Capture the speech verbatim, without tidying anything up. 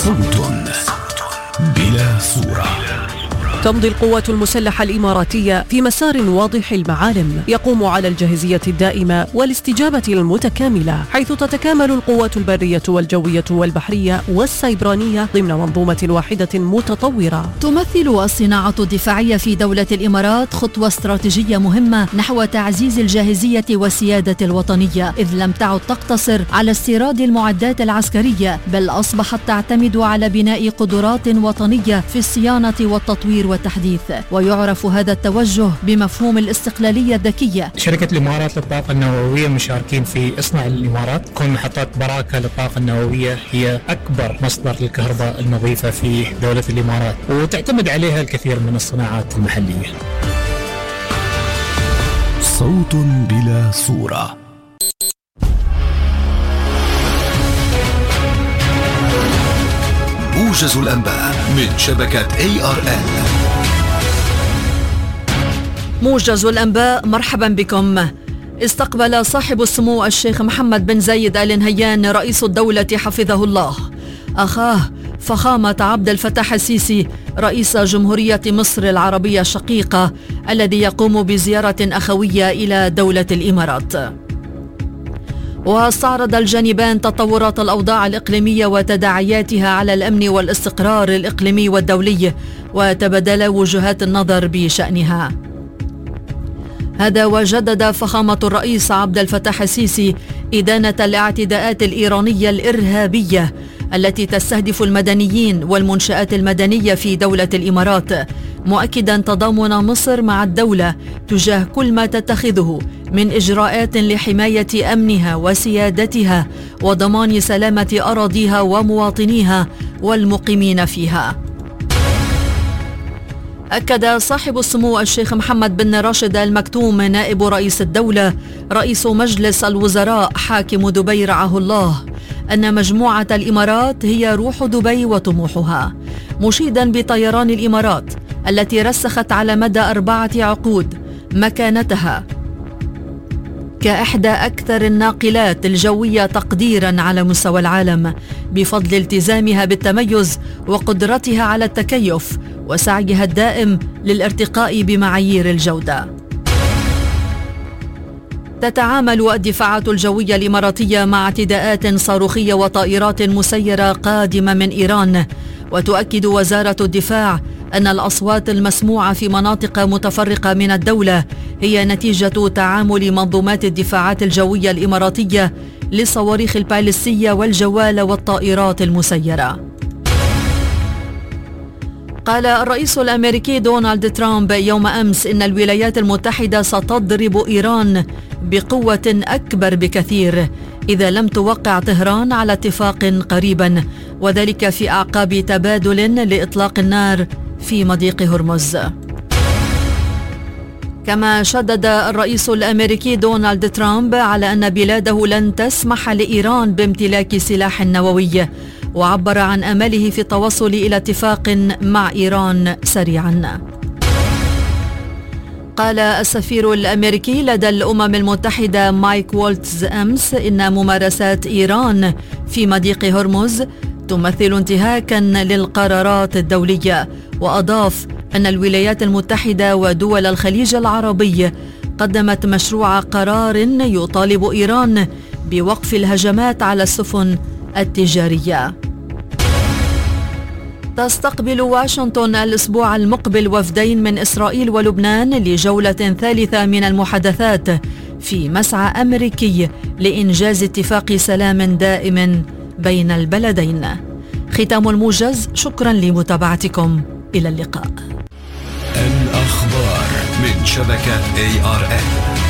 صوت بلا صورة. تمضي القوات المسلحة الإماراتية في مسار واضح المعالم يقوم على الجاهزية الدائمة والاستجابة المتكاملة، حيث تتكامل القوات البرية والجوية والبحرية والسيبرانية ضمن منظومة واحدة متطورة. تمثل الصناعة الدفاعية في دولة الإمارات خطوة استراتيجية مهمة نحو تعزيز الجاهزية والسيادة الوطنية، إذ لم تعد تقتصر على استيراد المعدات العسكرية، بل أصبحت تعتمد على بناء قدرات وطنية في الصيانة والتطوير والتحديث. ويعرف هذا التوجه بمفهوم الاستقلالية الذكية. شركة الإمارات للطاقة النووية مشاركين في إصناع الإمارات. كون محطات براكة للطاقة النووية هي أكبر مصدر للكهرباء النظيفة في دولة الإمارات، وتعتمد عليها الكثير من الصناعات المحلية. صوت بلا صورة. موجز الأنباء من شبكة إيه آر إل. موجز الأنباء، مرحبا بكم. استقبل صاحب السمو الشيخ محمد بن زايد آل نهيان رئيس الدولة حفظه الله أخاه فخامة عبد الفتاح السيسي رئيس جمهورية مصر العربية الشقيقة، الذي يقوم بزيارة أخوية إلى دولة الإمارات. واستعرض الجانبان تطورات الأوضاع الإقليمية وتداعياتها على الأمن والاستقرار الإقليمي والدولي، وتبادل وجهات النظر بشأنها. هذا وجدد فخامة الرئيس عبد الفتاح السيسي إدانة الاعتداءات الإيرانية الإرهابية التي تستهدف المدنيين والمنشآت المدنية في دولة الإمارات، مؤكدا تضامن مصر مع الدولة تجاه كل ما تتخذه من إجراءات لحماية أمنها وسيادتها وضمان سلامة أراضيها ومواطنيها والمقيمين فيها. أكد صاحب السمو الشيخ محمد بن راشد آل مكتوم نائب رئيس الدولة رئيس مجلس الوزراء حاكم دبي رعاه الله أن مجموعة الإمارات هي روح دبي وطموحها، مشيدا بطيران الإمارات التي رسخت على مدى أربعة عقود مكانتها كإحدى أكثر الناقلات الجوية تقديرا على مستوى العالم، بفضل التزامها بالتميز وقدرتها على التكيف وسعيها الدائم للارتقاء بمعايير الجودة. تتعامل الدفاعات الجوية الإماراتية مع اعتداءات صاروخية وطائرات مسيرة قادمة من إيران، وتؤكد وزارة الدفاع أن الأصوات المسموعة في مناطق متفرقة من الدولة هي نتيجة تعامل منظومات الدفاعات الجوية الإماراتية للصواريخ البالستية والجوال والطائرات المسيرة. قال الرئيس الأمريكي دونالد ترامب يوم أمس إن الولايات المتحدة ستضرب إيران بقوة أكبر بكثير إذا لم توقع طهران على اتفاق قريبا، وذلك في أعقاب تبادل لإطلاق النار في مضيق هرمز. كما شدد الرئيس الأمريكي دونالد ترامب على أن بلاده لن تسمح لإيران بامتلاك سلاح نووي، وعبر عن أمله في التوصل إلى اتفاق مع إيران سريعا. قال السفير الأمريكي لدى الأمم المتحدة مايك وولتز أمس إن ممارسات إيران في مضيق هرمز تمثل انتهاكا للقرارات الدولية، وأضاف أن الولايات المتحدة ودول الخليج العربي قدمت مشروع قرار يطالب إيران بوقف الهجمات على السفن التجارية. تستقبل واشنطن الأسبوع المقبل وفدين من إسرائيل ولبنان لجولة ثالثة من المحادثات في مسعى أمريكي لإنجاز اتفاق سلام دائم بين البلدين. ختام الموجز، شكرا لمتابعتكم، إلى اللقاء. الأخبار من شبكة إيه آر إل.